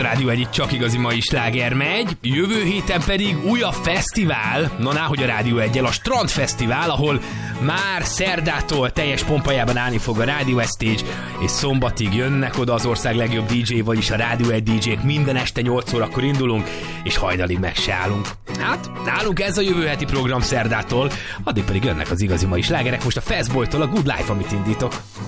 Rádió Egy, csak igazi mai sláger megy. Jövő héten pedig újabb fesztivál, hogy a Rádió Egyel, a Strandfesztivál, ahol már szerdától teljes pompajában állni fog a Rádió Stage, és szombatig jönnek oda az ország legjobb DJ, vagyis a Rádió Egy DJ-k. Minden este 8 órakor indulunk, és hajnalig meg se állunk. Hát, nálunk ez a jövő heti program szerdától, addig pedig jönnek az igazi mai slágerek, most a Fastboytól a Good Life, amit indítok.